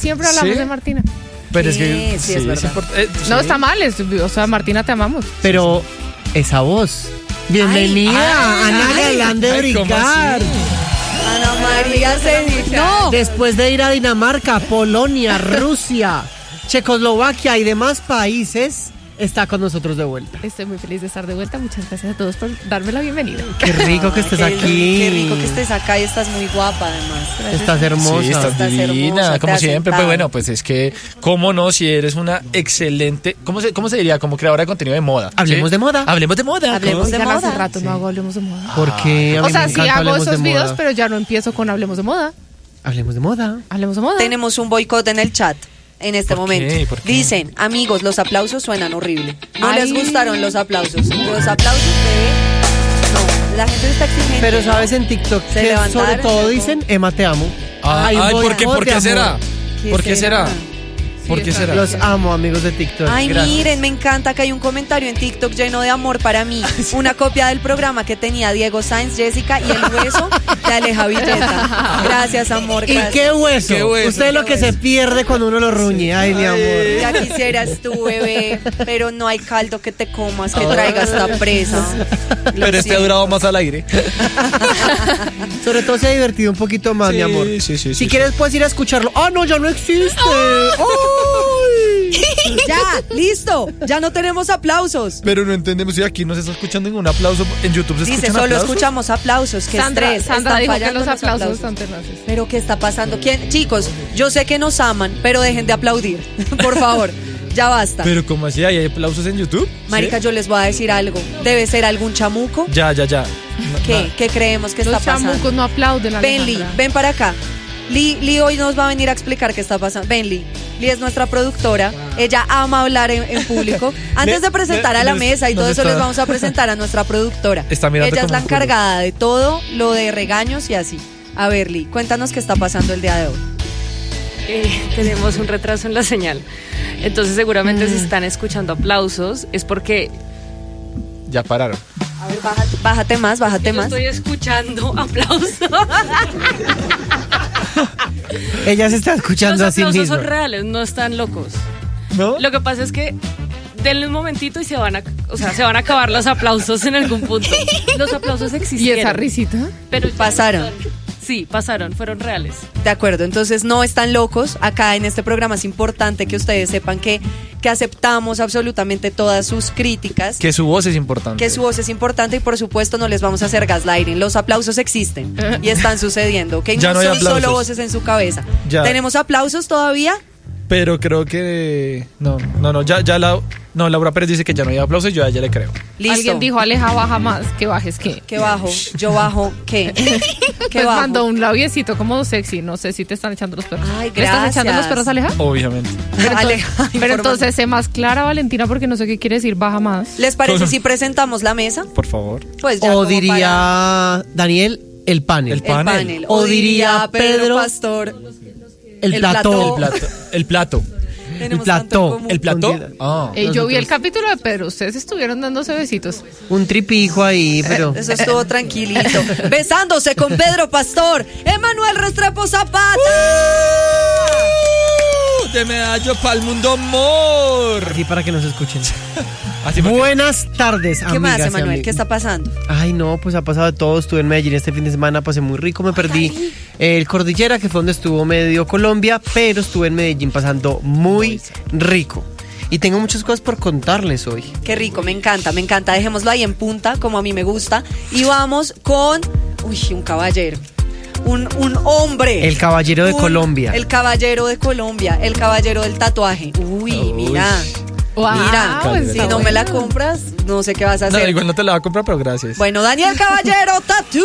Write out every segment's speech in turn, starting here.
siempre hablamos de Martina. Pero es que sí, es verdad. No, está mal, o sea, Martina, te amamos. Pero esa voz. Bienvenida, Ana Galán de Bricard. Ana María no. Después de ir a Dinamarca, Polonia, Rusia, Checoslovaquia y demás países, está con nosotros de vuelta. Estoy muy feliz de estar de vuelta. Muchas gracias a todos por darme la bienvenida. Qué rico que estés aquí. Qué rico que estés acá y estás muy guapa además. Gracias. Estás hermosa. Sí, estás divina, hermosa, como siempre. Pues bueno, pues es que, ¿cómo no? Si eres una excelente, ¿cómo se diría? Como creadora de contenido de moda. Hablemos de moda. Hablemos de moda. Hablemos de moda. Hace rato no hago Hablemos de moda. Porque o sea, sí hago esos videos, pero ya no empiezo con Hablemos de moda. Hablemos de moda. Hablemos de moda. Tenemos un boicot en el chat. En este momento. ¿Por qué? Dicen, amigos, los aplausos suenan horrible. No les gustaron los aplausos. Los aplausos no, la gente está exigente. Pero sabes en TikTok Se que levantaron sobre todo y dicen Emma te amo. Ay, ¿por qué será? ¿Por qué será? ¿Por qué será? Los amo, amigos de TikTok. Ay, Gracias. miren, me encanta que hay un comentario en TikTok lleno de amor para mí. Una copia del programa que tenía Diego Sainz, Jessica y el hueso de Aleja Villeta. Gracias, amor. ¿Y Gracias. qué hueso? ¿Qué hueso? Usted es lo que se pierde cuando uno lo ruñe. Ay, mi amor. Ya quisieras tú, bebé, pero no hay caldo que te comas, que traiga esta presa. Pero este ha durado más al aire. Sobre todo se ha divertido un poquito más, mi amor. Sí. Si quieres puedes ir a escucharlo. ¡Ah, no, ya no existe! ¡Ay! Ya, listo, ya no tenemos aplausos. Pero no entendemos si aquí no se está escuchando ningún aplauso. En YouTube se Dice, escuchan solo aplausos. escuchamos aplausos. Qué Sandra estrés. dijo que fallando los aplausos están tenaces. Pero ¿qué está pasando? ¿Quién? Chicos, yo sé que nos aman, pero dejen de aplaudir. Por favor, ya basta. Pero ¿cómo así? ¿Hay aplausos en YouTube? Marica, ¿Sí? yo les voy a decir algo. Debe ser algún chamuco. Ya. ¿Qué creemos que Los está pasando? chamucos no aplauden. Ven, Lee, Alejandra. ven para acá. Lee hoy nos va a venir a explicar qué está pasando. Ven, Lee. Lee es nuestra productora. Ella ama hablar en público. Antes de presentar a la mesa y todo eso, les vamos a presentar a nuestra productora. Está mirando Ella es como la un culo. encargada de todo lo de regaños y así. A ver, Lee, cuéntanos qué está pasando el día de hoy. Tenemos un retraso en la señal. Entonces seguramente si están escuchando aplausos es porque Ya pararon. A ver, bájate más. yo estoy escuchando aplausos. Ella se está escuchando Los a sí aplausos misma. son reales, no están locos. ¿No? Lo que pasa es que denle un momentito y se van a acabar los aplausos en algún punto. Los aplausos ¿Y existieron. esa risita? Pero ya Pasaron. Sí, pasaron, fueron reales. De acuerdo, entonces no están locos. Acá en este programa es importante que ustedes sepan que aceptamos absolutamente todas sus críticas. Que su voz es importante. Que su voz es importante y por supuesto no les vamos a hacer gaslighting. Los aplausos existen y están sucediendo, ¿ok? Ya no hay son aplausos. solo voces en su cabeza. Ya. ¿Tenemos aplausos todavía? Pero creo que... No, Laura Pérez dice que ya no hay aplausos y yo a ella le creo. Listo. Alguien dijo, Aleja, baja más. ¿Que bajes qué? ¿Qué bajo? Yo bajo, ¿qué? ¿Qué Pues bajo? mandó un labiecito como sexy. No sé si te están echando los perros. Ay, ¿Le estás echando gracias. los perros, Aleja? Obviamente. Pero entonces sé más clara, Valentina, porque no sé qué quiere decir baja más. ¿Les parece si presentamos la mesa? Por favor. Pues ya O como diría Daniel, el panel. para el panel. O diría Pedro, Pastor. el plató. El plato. Tenemos El plató. tanto en común. ¿El plato? Ah. Yo vi el capítulo de Pedro. Ustedes estuvieron dándose besitos. Un tripijo ahí, pero... Eso estuvo tranquilito. Besándose con Pedro Pastor. Emanuel Restrepo Zapata. De medallo pa'l mundo amor. Así para que nos escuchen. Así para que- Buenas tardes, amigas. ¿Qué más, y Emanuel? amigos. ¿Qué está pasando? Ay, no, pues ha pasado de todo. Estuve en Medellín este fin de semana, pasé muy rico. Me perdí el Cordillera, que fue donde estuvo medio Colombia, pero estuve en Medellín pasando muy rico. Y tengo muchas cosas por contarles hoy. Qué rico, me encanta, me encanta. Dejémoslo ahí en punta, como a mí me gusta. Y vamos con... Uy, un caballero. Un hombre. El caballero de Colombia. El caballero de Colombia. El caballero del tatuaje. Uy, mira. Wow, Mira, está si no me la compras, no sé qué vas a No, hacer. igual no te la va a comprar, pero gracias. Bueno, Daniel Caballero, Tattoo.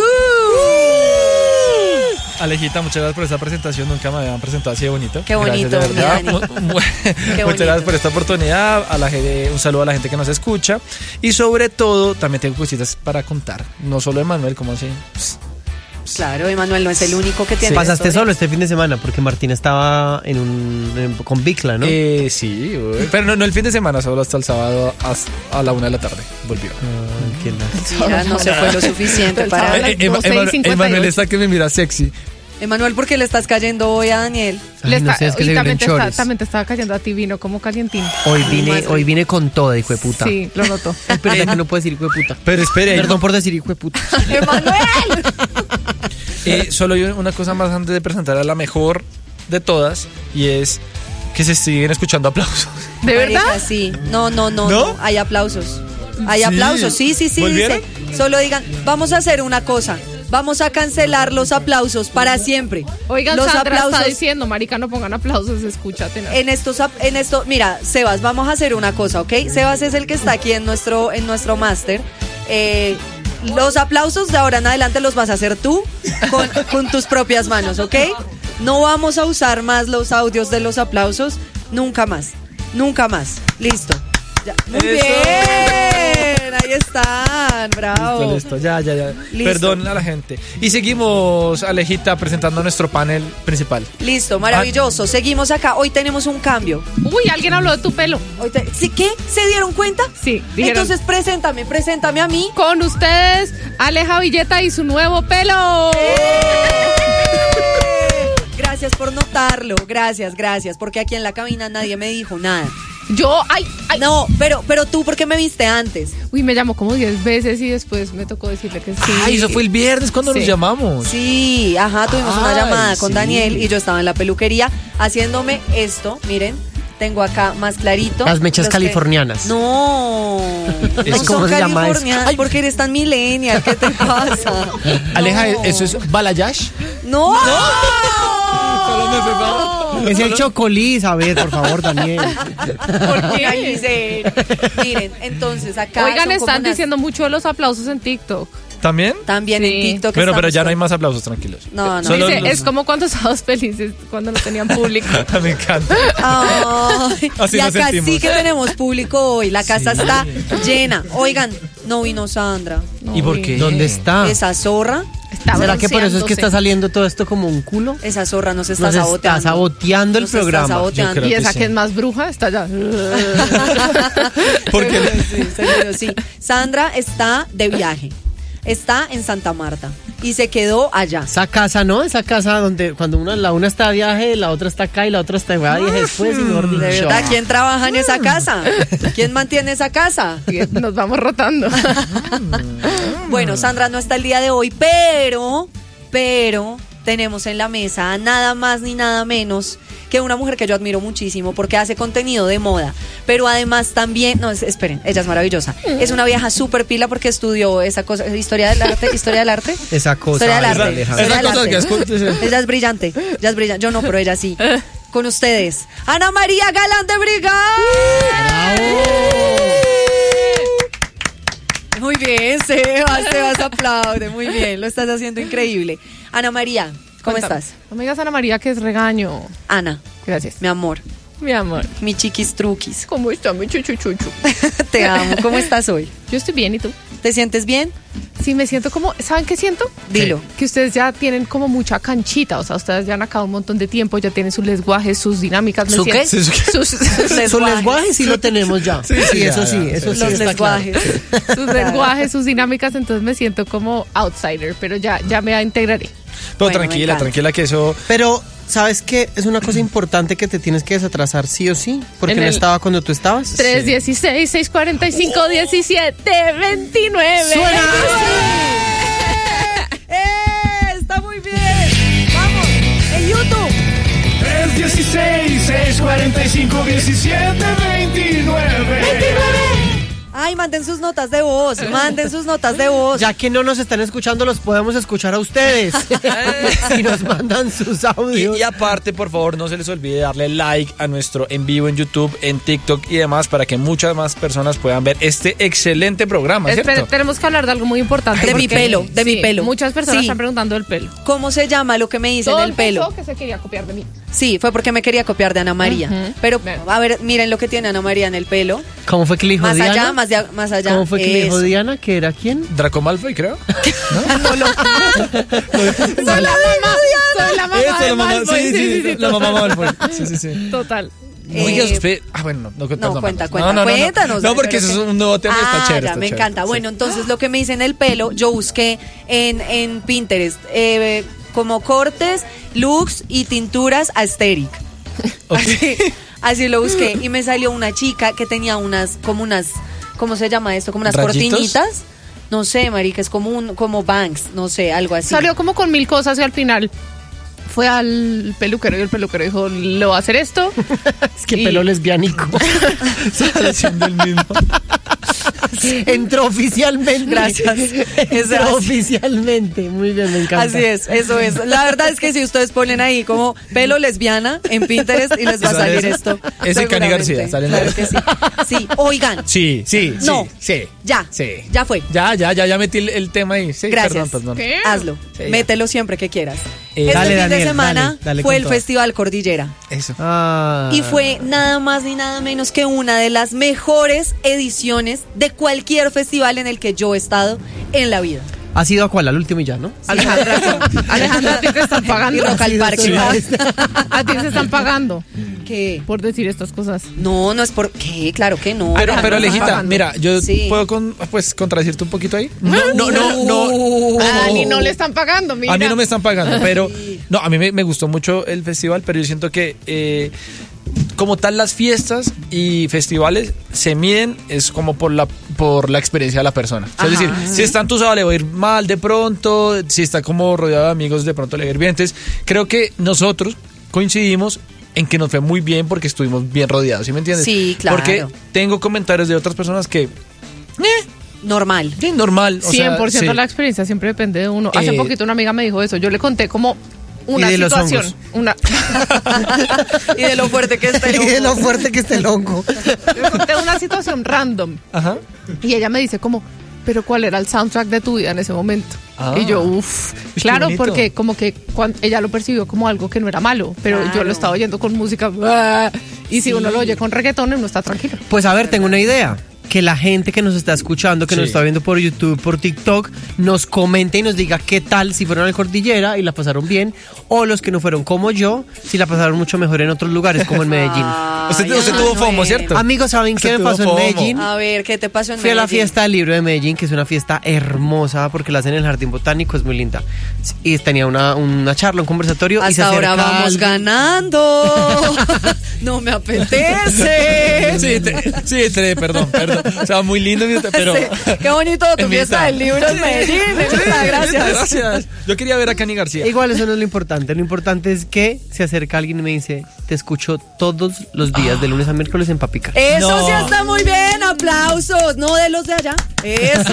Alejita, muchas gracias por esta presentación. Nunca me habían presentado así de bonito. Qué bonito, Gracias, de verdad. Dani. Muchas bonito. gracias por esta oportunidad. Un saludo a la gente que nos escucha. Y sobre todo, también tengo cositas para contar. No solo de Manuel, como así. Claro, Emanuel no es el único que tiene. Pasaste historia. solo este fin de semana porque Martina estaba con Bicla, ¿no? Sí, pero no el fin de semana, solo hasta el sábado a la 1 de la tarde. Volvió. Qué lástima. Mira, no se fue lo suficiente para... Las 12:52. Emanuel está que me mira sexy. Emanuel, ¿por qué le estás cayendo hoy a Daniel? Ay, no sé, es que se vienen chores. también te estaba cayendo a ti, vino como calientín. Hoy vine con todo, hijo de puta. Sí, lo noto. Ay, pero ya que no puedo decir hijo de puta. Pero espere, Perdón por decir hijo de puta. ¡Emanuel! solo hay una cosa más antes de presentar a la mejor de todas, y es que se siguen escuchando aplausos. ¿De verdad? Marica, sí. No. Hay aplausos. Hay Sí. aplausos. Sí. ¿Volvieron? Dice. Solo digan, vamos a hacer una cosa. Vamos a cancelar los aplausos para siempre. Oigan, los Sandra aplausos está diciendo, marica, no pongan aplausos, escúchate. ¿No? en esto, mira, Sebas, vamos a hacer una cosa, ¿ok? Sebas es el que está aquí en nuestro máster. Los aplausos de ahora en adelante los vas a hacer tú con tus propias manos, ¿ok? No vamos a usar más los audios de los aplausos, nunca más. Listo. Ya. Muy Eso. bien, ahí están, bravo. Listo, ya. Listo. Perdón a la gente. Y seguimos, Alejita, presentando nuestro panel principal. Listo, maravilloso. Seguimos acá. Hoy tenemos un cambio. Uy, alguien habló de tu pelo. ¿Sí qué? ¿Se dieron cuenta? Sí, dijeron. Entonces preséntame a mí. Con ustedes, Aleja Villeta y su nuevo pelo. Gracias por notarlo, gracias, porque aquí en la cabina nadie me dijo nada. Yo, ay. No, pero tú, ¿por qué me viste antes? Uy, me llamó como 10 veces y después me tocó decirle que sí. Ay, eso fue el viernes cuando Sí. nos llamamos. Sí, ajá, tuvimos una Ay, llamada con sí. Daniel y yo estaba en la peluquería haciéndome esto, miren. Tengo acá más clarito. Las mechas Los que- californianas. No, no ¿Cómo son se llama eso? californianas porque eres tan millennial, ¿qué te pasa? Aleja, No. ¿eso es balayage? ¡No! Solo me preparo. Es el chocolís, a ver, por favor, Daniel. ¿Por qué? Organicen. Miren, entonces acá Oigan, son como están unas- diciendo mucho de los aplausos en TikTok. ¿También? También Sí. en TikTok. Pero estamos ya no hay con- más aplausos, tranquilos. No. Solo Dice, los- es como cuando estábamos felices cuando no tenían público. Me encanta. Ay, Así y nos acá sentimos. sí que tenemos público hoy. La casa está llena. Oigan, no vino Sandra. ¿Y por qué? ¿Dónde está? Esa zorra ¿Será que por eso es que está bronceándose. saliendo todo esto como un culo? Esa zorra nos está Nos saboteando. está saboteando el Nos está programa. saboteando. Yo creo Y esa que que sí. es más bruja está allá. Porque Seguro, sí. Sandra está de viaje. Está en Santa Marta. Y se quedó allá. Esa casa, ¿no? Esa casa donde cuando la una está de viaje, la otra está acá y la otra está de viaje después, y mejor dicho. De verdad, ¿quién trabaja en esa casa? ¿Quién mantiene esa casa? Nos vamos rotando. Bueno, Sandra no está el día de hoy, pero tenemos en la mesa a nada más ni nada menos que una mujer que yo admiro muchísimo porque hace contenido de moda, pero además también, esperen, ella es maravillosa. Es una vieja súper pila porque estudió esa cosa, historia del arte. Esa cosa. Historia del arte. Alejandra. Historia del cosa arte. que escuches. Ella es brillante, yo no, pero ella sí. Con ustedes, Ana María Galán de Brigada. Muy bien, Sebas aplaude, muy bien, lo estás haciendo increíble. Ana María, ¿cómo Cuéntame. estás? No me digas Ana María que es regaño. Ana, Gracias. mi amor, Mi amor. mi chiquis truquis, ¿Cómo está mi chuchuchuchu? te amo, ¿cómo estás hoy? Yo estoy bien, ¿y tú? ¿Te sientes bien? Sí, me siento como, ¿saben qué siento? Dilo. Que ustedes ya tienen como mucha canchita, o sea, ustedes ya han acabado un montón de tiempo, ya tienen sus lenguajes, sus dinámicas. me ¿Su qué? siento- Sus, Su lenguaje sí lo tenemos ya. Sí, eso ya, sí, ya, eso sí. Los está claro. lenguajes. sus lenguajes, sus dinámicas, entonces me siento como outsider, pero ya me integraré. Pero Bueno, me tranquila, encanta. tranquila que eso... Pero, ¿sabes qué? Es una cosa importante que te tienes que desatrasar sí o sí, porque En no el- estaba cuando tú estabas. 316, 645, 17, 29. ¡Suena! Está muy bien. Vamos, en YouTube. 316 645 17 29. Ay, manden sus notas de voz, Ya que no nos están escuchando, los podemos escuchar a ustedes. Y nos mandan sus audios. Y aparte, por favor, no se les olvide darle like a nuestro en vivo en YouTube, en TikTok y demás para que muchas más personas puedan ver este excelente programa, ¿cierto? Esperen, tenemos que hablar de algo muy importante. De mi porque- pelo, de mi pelo. Muchas personas Sí. están preguntando del pelo. ¿Cómo se llama lo que me dicen Todo el pelo? empezó que se quería copiar de mí. Sí, fue porque me quería copiar de Ana María. Ujú. Pero, Bueno. a ver, miren lo que tiene Ana María en el pelo. ¿Cómo fue que le dijo Más Diana? allá, más allá. ¿Cómo fue que le dijo Eso. Diana? ¿Que era quién? Draco Malfoy, creo. Soy la mamá. Soy la mamá. Esta es de la mamá, Malfoy. sí, la mamá Malfoy. Sí. Total. Oiga, Eh, usted... bueno, no, perdón, cuenta, perdón. cuéntanos. No, porque pero eso es que- un nuevo tema, está chévere. ya, está me chévere, encanta. sí. Bueno, entonces lo que me dicen el pelo, yo busqué en Pinterest como cortes, looks y tinturas aesthetic. Así lo busqué y me salió una chica que tenía unas, ¿cómo se llama esto? Como unas ¿Rayitos? cortinitas. No sé, marica, es como banks, no sé, algo así. Salió como con 1000 cosas y al final fue al peluquero y el peluquero dijo, le voy a hacer esto. Es que pelo lesbiánico. Está haciendo el mismo. Entró oficialmente. Gracias. Entró oficialmente. Muy bien, me encanta. Así es, eso es. La verdad es que si ustedes ponen ahí como pelo lesbiana en Pinterest y les va a salir esto. Es el Cani García, salen Claro ahí. que sí. Sí, oigan. Sí. No. Sí. Ya. Sí. Ya fue. Ya metí el tema ahí. Sí, Gracias. Perdón. ¿Qué? Hazlo. Sí, ya. Mételo siempre que quieras. Dale, Este fin de Daniel, semana dale fue con el todo. Festival Cordillera. Eso. Ah. Y fue nada más ni nada menos que una de las mejores ediciones de cualquier festival en el que yo he estado en la vida. ¿Ha sido a cuál? Al último y ya, ¿no? Alejandra, a ti te están Y pagando. Rock al Parque. A ti te están pagando ¿Qué? por decir estas cosas. No es por... ¿Qué? Claro que no. Pero Alejandra, Alejita, pagando. mira, yo Sí. puedo contradecirte un poquito ahí. No. A Dani no le están pagando, mira. A mí no me están pagando, pero no, a mí me gustó mucho el festival, pero yo siento que como tal las fiestas y festivales se miden es como por la experiencia de la persona. O sea, es Ajá. decir, si está entusado le va a ir mal de pronto, si está como rodeado de amigos de pronto le va a ir bien. Entonces, creo que nosotros coincidimos en que nos fue muy bien porque estuvimos bien rodeados, ¿sí me entiendes? Sí, claro. Porque tengo comentarios de otras personas que Normal. sí, normal. O sea, 100% sí. la experiencia siempre depende de uno. Hace poquito una amiga me dijo eso. Yo le conté como una Y de los situación. hongos. Y de lo fuerte que está el Y de lo hongo. fuerte que está el hongo. Le conté una situación random. Ajá. Y ella me dice como, pero ¿cuál era el soundtrack de tu vida en ese momento? Ah. Y yo, uff, Qué claro, bonito. porque como que ella lo percibió como algo que no era malo, pero yo Claro. lo estaba oyendo con música, y si uno lo oye con reggaetón, uno está tranquilo. Pues a ver, tengo una idea. Que la gente que nos está escuchando, que nos Sí. está viendo por YouTube, por TikTok, nos comente y nos diga qué tal si fueron al Cordillera y la pasaron bien, o los que no fueron como yo, si la pasaron mucho mejor en otros lugares, como en Medellín. Usted Ay, tuvo FOMO, Manuel. ¿cierto? Amigos, ¿saben qué Usted me tuvo pasó en FOMO. Medellín? A ver, ¿qué te pasó en Fui a la Medellín? fiesta del libro de Medellín, que es una fiesta hermosa porque la hacen en el Jardín Botánico, es muy linda. Y tenía una charla, un conversatorio. y se Hasta ahora acerca vamos alguien. ganando. No me apetece. Perdón. O sea, muy lindo, pero... Sí, qué bonito tu En mi fiesta estado. del libro en Medellín. Gracias. Yo quería ver a Cani García. Igual eso no es lo importante. Lo importante es que se acerca alguien y me dice, te escucho todos los días, de lunes a miércoles en Papica. Eso No. sí está muy bien. Aplausos. No de los de allá. Eso.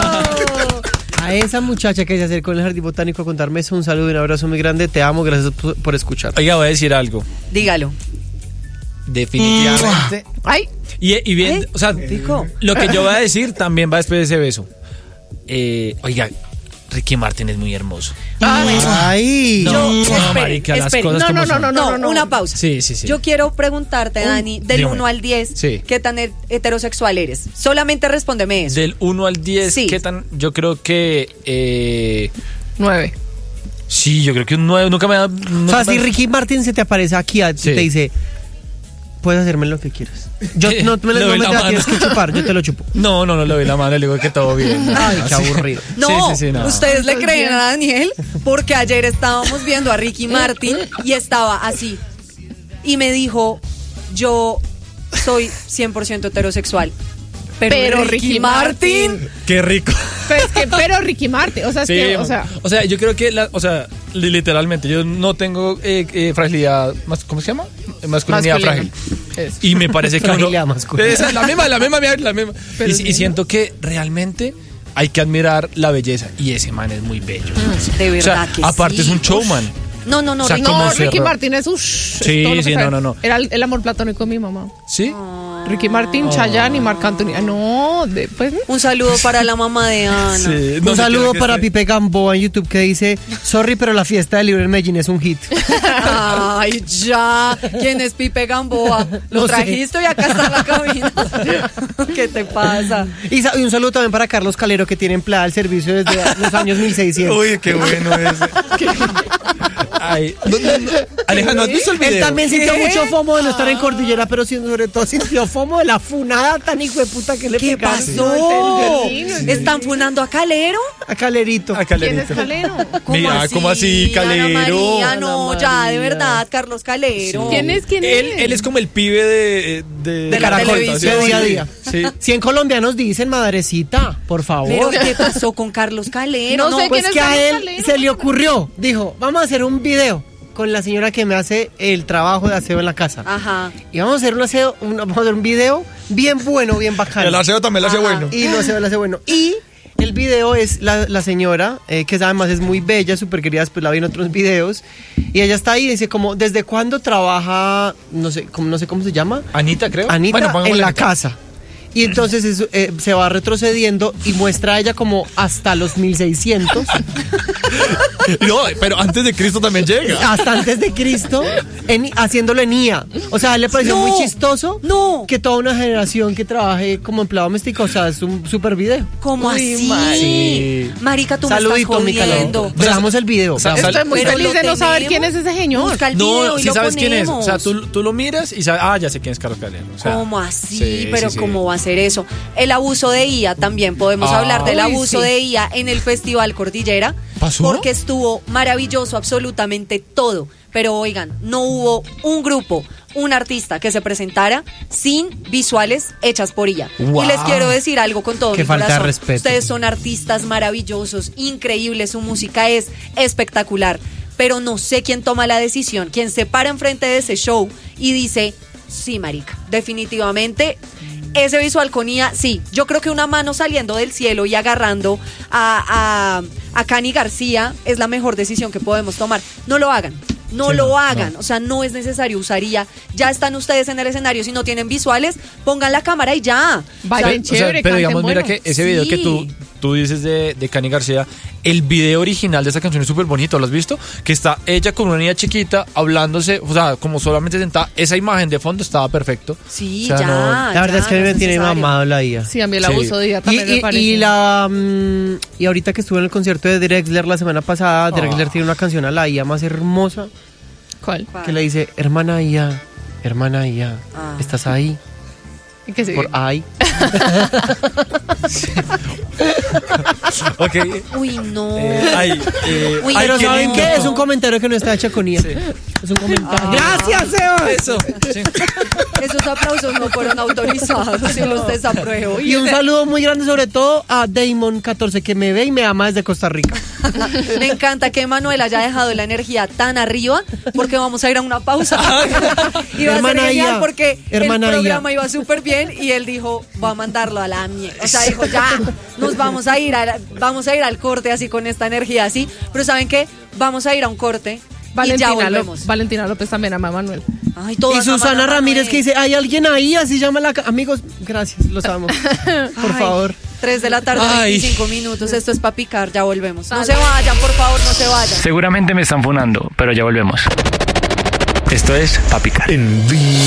A esa muchacha que se acercó en el Jardín Botánico a contarme eso, un saludo y un abrazo muy grande. Te amo, gracias por escuchar. Oiga, voy a decir algo. Dígalo. Definitivamente. Ay, Y bien, o sea, Rico. lo que yo voy a decir también va después de ese beso. Oiga, Ricky Martin es muy hermoso. Ay. Marica, las espere. cosas como son. No, una pausa. Sí. Yo quiero preguntarte, Dani, del dígame. 1 al 10, Sí. ¿qué tan heterosexual eres? Solamente respóndeme eso. Del 1 al 10, Sí. ¿qué tan? Yo creo que... 9. sí, yo creo que un 9. Nunca me da... O sea, si Ricky Martin se te aparece aquí y Sí. te dice, puedes hacerme lo que quieras. Yo no, Le doy no me la te la mano. tienes que chupar, yo te lo chupo. No, le doy la mano, le digo que todo bien. Ay, qué aburrido. No, Sí, no. ustedes le creen a Daniel porque ayer estábamos viendo a Ricky Martin y estaba así. Y me dijo, yo soy 100% heterosexual. Pero Ricky Martin. Qué rico. Pero Ricky Martin, o sea, es Sí, que, o sea, yo creo que, literalmente, yo no tengo fragilidad, ¿cómo se llama? Masculinidad Masculina. frágil. Eso. Y me parece que uno... Fragilidad masculina. Esa es la misma. Pero Y sí. siento que realmente hay que admirar la belleza. Y ese man es muy bello. De verdad O sea, que aparte sí. es un showman. No, O sea, Ricky ¿cómo No, se Ricky ro- Martin es Sí, todo lo que sí, sabe. no. Era el amor platónico de mi mamá. ¿Sí? Ricky Martin, Chayanne y Marc Anthony. Ah, no, pues Un saludo para la mamá de Ana. Sí. No, Un yo saludo creo que para sí. Pipe Gamboa en YouTube que dice, sorry, pero la fiesta del libro en Medellín es un hit. Ay, ya. ¿Quién es Pipe Gamboa? Lo No sé. trajiste y acá está en la cabina. ¿Qué te pasa? Y un saludo también para Carlos Calero que tiene empleada el servicio desde los años 1600. Uy, qué bueno ese. Ay, Alejandro, ¿has visto el video? Él también sintió mucho fomo de no estar en Cordillera, pero sobre todo sintió fomo de la funada tan hijo de puta que le ¿Qué pegaron. pasó? ¿Están funando a Calero? A Calerito. A ¿Quién Calerito. es Calero? Mira, ¿cómo así, Ana Calero? María, no, Ana ya, de María. verdad, Carlos Calero. ¿Quién es? Él es como el pibe de la Caracol, televisión. ¿sí? Día a día. Sí. 100 colombianos dicen, madrecita, por favor. Pero ¿qué pasó con Carlos Calero? No sé Pues ¿quién es que a Carlos él Calero? se le ocurrió, dijo, vamos a hacer un video con la señora que me hace el trabajo de aseo en la casa. Ajá. Y vamos a hacer vamos a hacer un video bien bueno, bien bacano. El aseo también lo hace Ajá. bueno. Y lo hace bueno. Y el video es la señora, que además es muy bella, súper querida, después la vi en otros videos. Y ella está ahí y dice como, ¿desde cuándo trabaja, no sé cómo se llama? Anita, creo. Anita pongámosle en la Anita. casa. Y entonces se va retrocediendo y muestra a ella como hasta los 1600, No, pero antes de Cristo también llega. hasta antes de Cristo, haciéndolo en IA. O sea, a él le pareció No, muy chistoso no. que toda una generación que trabaje como empleado doméstico, o sea, es un super video. ¿Cómo Uy, así? sí. Marica, tú Saludito, me mi estás jodiendo. calor. Veamos el video. O sea, veamos. Estoy muy Pero feliz lo de no saber tenemos. quién es ese señor. Busca el video No, y si lo sabes quién es. ponemos. O sea, tú lo miras y sabes, ya sé quién es Carlos Calero. O sea, ¿Cómo así? sí, Pero sí, sí. ¿cómo va a ser eso? El abuso de IA también. Podemos hablar del uy, abuso sí. de IA en el Festival Cordillera. ¿Pasó? Porque estuvo maravilloso absolutamente todo. Pero oigan, no hubo un grupo, un artista que se presentara sin visuales hechas por IA. Wow. Y les quiero decir algo con todo Qué mi falta de corazón. respeto. Ustedes son artistas maravillosos, increíbles, su música es espectacular. Pero no sé quién toma la decisión, quién se para enfrente de ese show y dice, sí, marica, definitivamente ese visual con IA, sí. Yo creo que una mano saliendo del cielo y agarrando a Cani García es la mejor decisión que podemos tomar. No lo hagan. No lo hagan, o sea, no es necesario usar IA. Ya están ustedes en el escenario, si no tienen visuales, pongan la cámara y ya. Bailen O sea, chévere, pero canten digamos, mira bueno. que ese video Sí. que tú dices de Cani García, el video original de esa canción es súper bonito, ¿lo has visto? Que está ella con una niña chiquita hablándose, o sea, como solamente sentada, esa imagen de fondo estaba perfecto. Sí, O sea, ya. no- La verdad ya, es que a mí no me tiene necesario. mamado la IA. Sí, a mí el Sí. abuso de ella también me parece. Y ahorita que estuve en el concierto de Drexler la semana pasada, Drexler tiene una canción a la IA más hermosa ¿Cuál? que le dice, hermana IA, Ah. ¿estás ahí? ¿Qué sigue? Por ahí. Ok. Uy, no. Uy, ay, Pero qué ¿saben lindo. qué? Es un comentario que no está hecho con IA. Es un comentario. ¡Gracias, Seba! Eso. Sí. Esos aplausos no fueron autorizados y los desapruebo. Y un saludo muy grande sobre todo a Damon14 que me ve y me ama desde Costa Rica. Me encanta que Manuel haya dejado la energía tan arriba porque vamos a ir a una pausa. Iba a ser Hermana genial Ia, porque hermana el programa Ia. iba súper bien y él dijo, va a mandarlo a la mierda. O sea, dijo, ya, nos vamos a ir al corte así con esta energía así. Pero ¿saben qué? Vamos a ir a un corte y ya volvemos. Valentina López también ama a Manuel. Ay, Y todas aman Susana a Manuel. Ramírez que dice, ¿hay alguien ahí? Así llama la... Amigos, gracias, los amo. Por Ay, favor. 3 de la tarde, Ay. 25 minutos. Esto es para picar, ya volvemos. No se vayan, por favor, no se vayan. Seguramente me están funando, pero ya volvemos. Esto es Pa' Picar. En